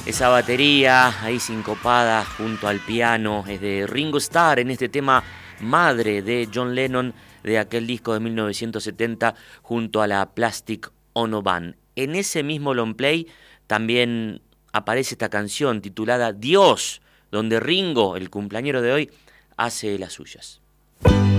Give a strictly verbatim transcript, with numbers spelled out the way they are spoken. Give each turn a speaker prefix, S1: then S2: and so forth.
S1: Esa batería ahí sincopada junto al piano es de Ringo Starr en este tema Madre de John Lennon de aquel disco de mil novecientos setenta junto a la Plastic Ono Band. En ese mismo long play también aparece esta canción titulada Dios, donde Ringo, el cumpleañero de hoy, hace las suyas.